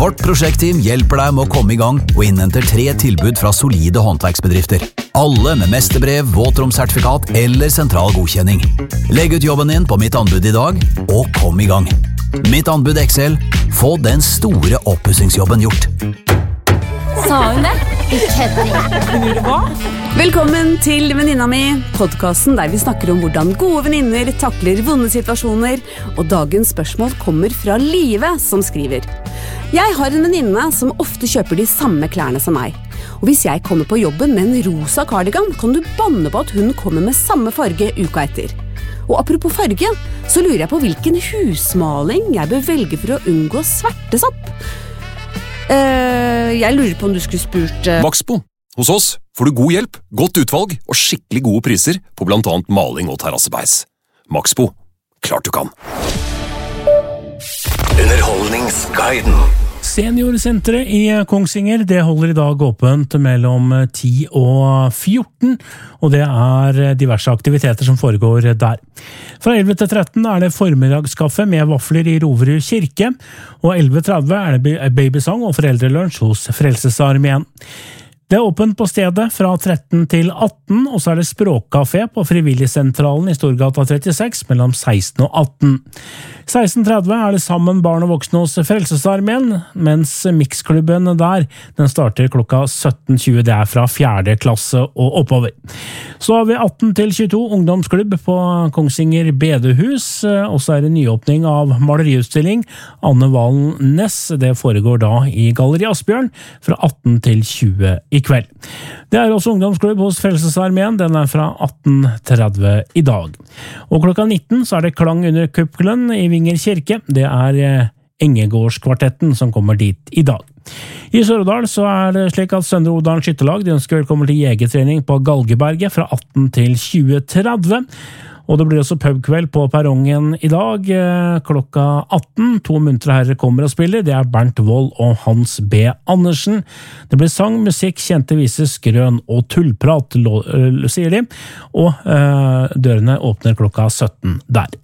Vårt prosjektteam hjelper deg med å komme i gang og innhenter 3 tilbud fra solide håndverksbedrifter. Alle med mesterbrev, våtromsertifikat eller sentral godkjenning. Legg ut jobben din på Mitt anbud i dag, og kom i gang. Mitt anbud Excel. Få den store oppussingsjobben gjort. Sa hun det? Hva? Velkommen til Venninna mi, podcasten der vi snakker om hvordan gode venninner takler vonde situasjoner, og dagens spørsmål kommer fra Live som skriver. Jeg har en venninne som ofte kjøper de samme klærne som meg. Og hvis jeg kommer på jobben med en rosa cardigan, kan du banne på at hun kommer med samme farge uka etter. Og apropos farge, så lurer jeg på hvilken husmaling jeg bør velge for å unngå svertesopp. Jeg lurer på om du skulle spurt... Maxbo. Hos oss får du god hjelp, godt utvalg og skikkelig gode priser på blant annet maling og terrassebeis. Maxbo. Klart du kan. Underholdningsguiden. Seniorsenteret i Kongsvinger, det holder i dag åpent mellom 10 og 14, og det er diverse aktiviteter som foregår der. Fra 11 til 13 er det formiddagskaffe med vafler i Roverud kirke, og 11.30 er det babysang og foreldrelunsj hos Frelsesarmeen. Det er åpent på stedet fra 13 til 18, og så er det språkkafé på Frivilligsentralen i Storgata 36 mellom 16 og 18. 16.30 er det sammen barn og voksne hos Frelsesarmeen, mens mixklubben der, den starter klokka 17.20, det er fra 4. klasse og oppover. Så har vi 18 til 22 ungdomsklubb på Kongsvinger Bedehus, og så er det nyåpning av maleriutstilling Anne Valen Næss, det foregår da i Galleri Asbjørn fra 18 til 20 i kveld. Det er også ungdomsklubb hos Frelsesarmeen, den er fra 18.30 i dag. Og klokka 19 så er det klang under kuppelen i Vinger kirke, det er Engegårdskvartetten som kommer dit i dag. I Sør-Odal så er det slik at Søndre Odalen skytterlag, de ønsker velkommen til jegertrening på Galgeberget fra 18 til 20.30. Og det blir også pubkveld på perrongen i dag, klokka 18. 2 muntre herrer kommer og spiller, det er Bernt Wold og Hans B. Andersen. Det blir sang, musikk, kjente viser, skrøn og tullprat, sier de, og dørene åpner klokka 17 der.